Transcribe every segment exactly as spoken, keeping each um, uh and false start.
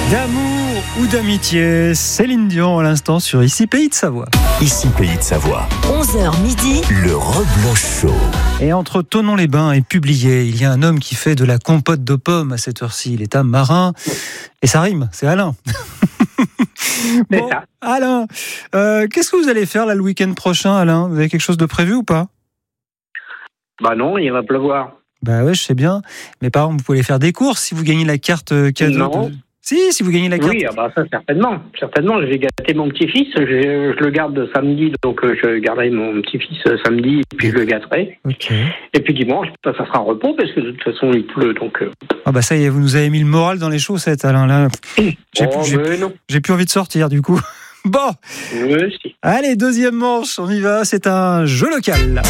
D'amour ou d'amitié, Céline Dion à l'instant sur Ici Pays de Savoie. Ici Pays de Savoie. onze heures midi. Le Rebloch Show. Et entre Thonon-les-Bains et Publié, il y a un homme qui fait de la compote de pommes à cette heure-ci. Il est un marin. Et ça rime, c'est Alain. Bon, ça. Alain, euh, qu'est-ce que vous allez faire là le week-end prochain, Alain ? Vous avez quelque chose de prévu ou pas ? Bah non, il va pleuvoir. Bah ouais, je sais bien. Mais par exemple, vous pouvez aller faire des courses si vous gagnez la carte euh, cadeau. Non. De... Si, si vous gagnez la carte. Oui, ah bah ça certainement. Certainement, je vais gâter mon petit-fils. Je, je le garde samedi, donc euh, je garderai mon petit-fils euh, samedi, et puis je le gâterai. Ok. Et puis dimanche, ça sera un repos, parce que de toute façon, il pleut, donc... Euh... Ah bah ça y est, vous nous avez mis le moral dans les chaussettes, Alain. Là, j'ai, oh, plus, j'ai, mais non. j'ai plus envie de sortir, du coup. Bon, Oui, si. allez, deuxième manche, on y va. C'est un jeu local.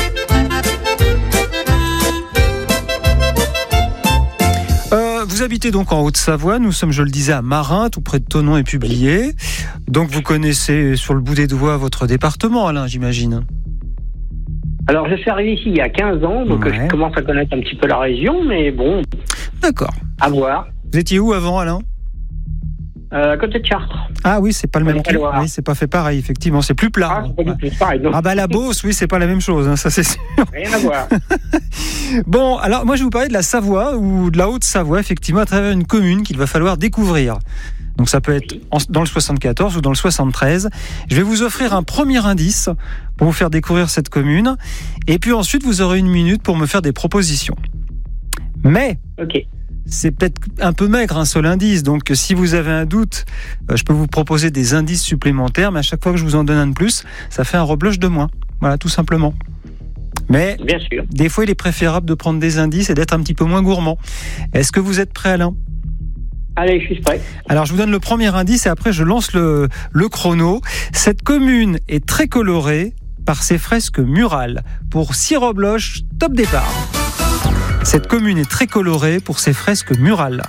Euh, vous habitez donc en Haute-Savoie. Nous sommes, je le disais, à Marin, tout près de Thonon et Publié. Donc vous connaissez sur le bout des doigts votre département, Alain, j'imagine. Alors, je suis arrivé ici il y a quinze ans, donc Ouais. je commence à connaître un petit peu la région, mais bon, D'accord. à voir. Vous étiez où avant, Alain ? Euh, à côté de Chartres. Ah oui, c'est pas le Ouais, même la Loire. Oui, c'est pas fait pareil, effectivement. C'est plus plat. Ah, c'est pas du tout pareil, non. Ah bah la Beauce, oui, c'est pas la même chose, hein, ça c'est sûr. Rien à voir. Bon, alors moi je vais vous parler de la Savoie ou de la Haute-Savoie, effectivement, à travers une commune qu'il va falloir découvrir. Donc ça peut être en- dans le soixante-quatorze ou dans le soixante-treize. Je vais vous offrir un premier indice pour vous faire découvrir cette commune. Et puis ensuite, vous aurez une minute pour me faire des propositions. Mais Ok. c'est peut-être un peu maigre un seul indice, donc si vous avez un doute, euh, je peux vous proposer des indices supplémentaires, mais à chaque fois que je vous en donne un de plus, ça fait un rebloche de moins. Voilà, tout simplement. Mais Bien sûr. des fois, il est préférable de prendre des indices et d'être un petit peu moins gourmand. Est-ce que vous êtes prêt, Alain ? Allez, je suis prêt. Alors, je vous donne le premier indice et après, je lance le, le chrono. Cette commune est très colorée par ses fresques murales. Pour six rebloches, top départ. Cette commune est très colorée pour ses fresques murales.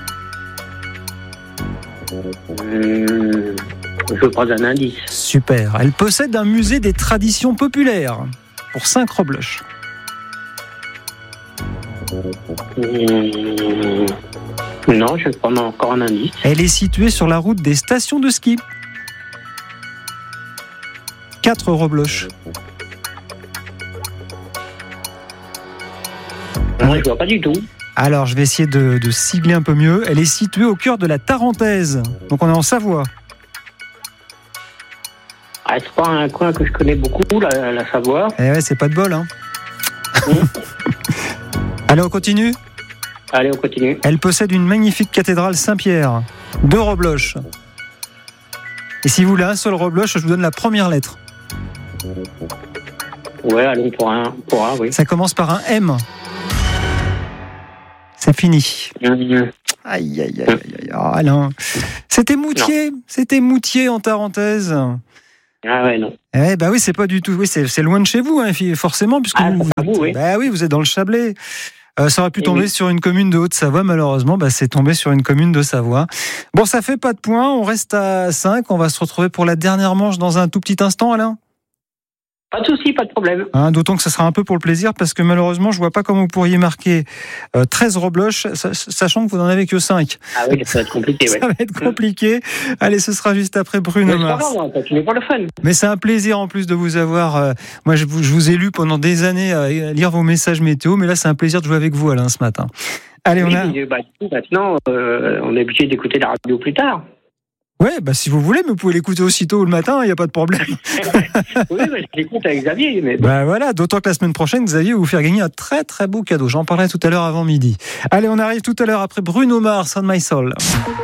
Hum, je vais prendre un indice. Super. Elle possède un musée des traditions populaires pour cinq rebloches. Hum, non, je vais prendre encore un indice. Elle est située sur la route des stations de ski. Quatre rebloches. Non, je vois pas du tout. Alors, je vais essayer de, de cibler un peu mieux. Elle est située au cœur de la Tarentaise. Donc, on est en Savoie. Ah, c'est pas un coin que je connais beaucoup, la, la Savoie. Eh ouais, c'est pas de bol, hein. Hum. Allez, on continue. Allez, on continue. Elle possède une magnifique cathédrale Saint-Pierre. Deux rebloches. Et si vous voulez un seul rebloche, je vous donne la première lettre. Ouais, allons pour un, pour un, oui. Ça commence par un M. C'est fini. Hum, Aïe, aïe, aïe, aïe, aïe. Oh, Alain. C'était Moutier. C'était Moutier en Tarentaise. Ah ouais, non. Eh bah oui, c'est pas du tout. Oui, c'est, c'est loin de chez vous, hein, forcément, puisque Ah, vous, c'est à vous, oui. bah oui, vous êtes dans le Chablais. Euh, ça aurait pu Eh tomber oui. sur une commune de Haute-Savoie, malheureusement, bah, c'est tombé sur une commune de Savoie. Bon, ça fait pas de points, on reste à cinq. On va se retrouver pour la dernière manche dans un tout petit instant, Alain. Pas de souci, pas de problème. Hein, d'autant que ça sera un peu pour le plaisir, parce que malheureusement, je vois pas comment vous pourriez marquer euh, treize rebloches, sachant que vous n'en avez que cinq. Ah oui, ça va être compliqué, ouais. Ça va être compliqué. Allez, ce sera juste après Bruno Mais c'est pas Mars. grave, on va continuer pour le fun. Mais c'est un plaisir en plus de vous avoir. euh, moi, je vous, je vous ai lu pendant des années à lire vos messages météo, mais là, c'est un plaisir de jouer avec vous, Alain, ce matin. Allez, on Oui, a. mais, bah, du coup, maintenant, euh, on est obligé d'écouter la radio plus tard. Ouais, bah si vous voulez, mais vous pouvez l'écouter aussitôt le matin, il n'y a pas de problème. Oui, bah, je l'écoute avec Xavier, mais bon. Bah voilà, d'autant que la semaine prochaine, Xavier va vous faire gagner un très très beau cadeau. J'en parlerai tout à l'heure avant midi. Allez, on arrive tout à l'heure après Bruno Mars, On My Soul.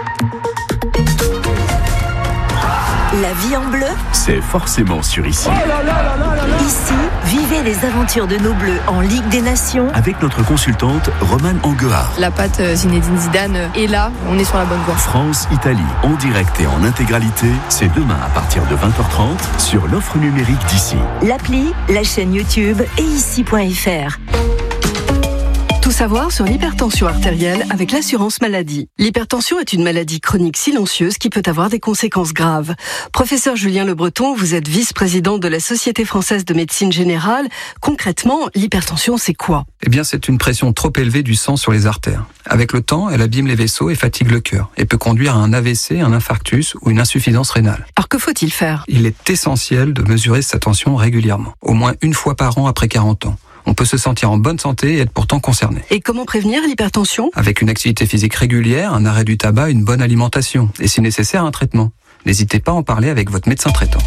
La vie en bleu. C'est forcément sur Ici. Ici, vivez les aventures de nos bleus en Ligue des Nations. Avec notre consultante Romane Anguard. La patte Zinedine Zidane est là, on est sur la bonne voie. France-Italie, en direct et en intégralité, c'est demain à partir de vingt heures trente sur l'offre numérique d'Ici. L'appli, la chaîne YouTube et ici point f r. Tout savoir sur l'hypertension artérielle avec l'assurance maladie. L'hypertension est une maladie chronique silencieuse qui peut avoir des conséquences graves. Professeur Julien Le Breton, vous êtes vice-président de la Société française de médecine générale. Concrètement, l'hypertension, c'est quoi ? Eh bien, c'est une pression trop élevée du sang sur les artères. Avec le temps, elle abîme les vaisseaux et fatigue le cœur et peut conduire à un A V C, un infarctus ou une insuffisance rénale. Alors que faut-il faire ? Il est essentiel de mesurer sa tension régulièrement, au moins une fois par an après quarante ans. On peut se sentir en bonne santé et être pourtant concerné. Et comment prévenir l'hypertension ? Avec une activité physique régulière, un arrêt du tabac, une bonne alimentation et si nécessaire un traitement. N'hésitez pas à en parler avec votre médecin traitant.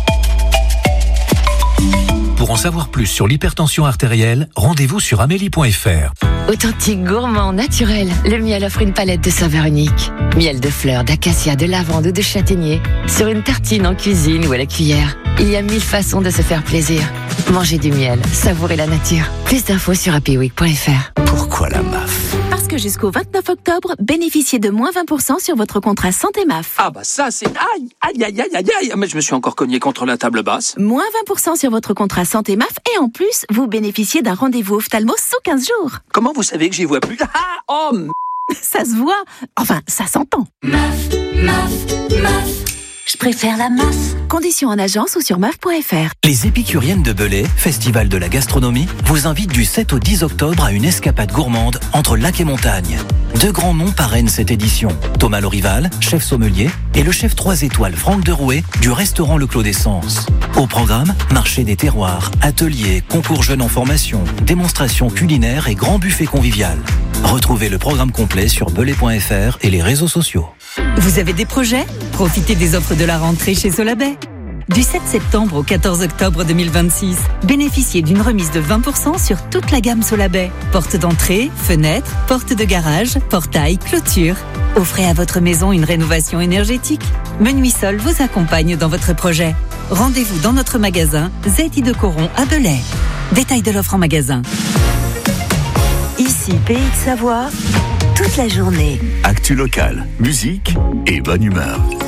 Pour en savoir plus sur l'hypertension artérielle, rendez-vous sur amélie point f r. Authentique, gourmand, naturel, le miel offre une palette de saveurs uniques. Miel de fleurs, d'acacia, de lavande ou de châtaignier, sur une tartine en cuisine ou à la cuillère. Il y a mille façons de se faire plaisir. Mangez du miel, savourez la nature. Plus d'infos sur happy week point f r. Pourquoi la M A F ? Parce que jusqu'au vingt-neuf octobre, bénéficiez de moins vingt pour cent sur votre contrat santé M A F. Ah bah ça c'est... Aïe, aïe, aïe, aïe, aïe, aïe. Mais je me suis encore cogné contre la table basse. Moins vingt pour cent sur votre contrat santé M A F et en plus, vous bénéficiez d'un rendez-vous ophtalmo sous quinze jours. Comment vous savez que j'y vois plus ? Ah, oh, m... Ça se voit. Enfin, ça s'entend. M A F, M A F, M A F. Je préfère la M A F. Conditions en agence ou sur M A F point f r. Les Épicuriennes de Belay, festival de la gastronomie, vous invitent du sept au dix octobre à une escapade gourmande entre lac et montagne. Deux grands noms parrainent cette édition. Thomas Lorival, chef sommelier, et le chef trois étoiles Franck Derouet du restaurant Le Clos d'Essence. Au programme, marché des terroirs, ateliers, concours jeunes en formation, démonstrations culinaires et grand buffet convivial. Retrouvez le programme complet sur belay point f r et les réseaux sociaux. Vous avez des projets ? Profitez des offres de la rentrée chez Solabay. Du sept septembre au quatorze octobre deux mille vingt-six, bénéficiez d'une remise de vingt pour cent sur toute la gamme Solabay. Porte d'entrée, fenêtres, porte de garage, portail, clôture. Offrez à votre maison une rénovation énergétique. Menuisol vous accompagne dans votre projet. Rendez-vous dans notre magasin Z I de Coron à Belay. Détail de l'offre en magasin. Ici, Pays de Savoie, toute la journée. Actu locale, musique et bonne humeur.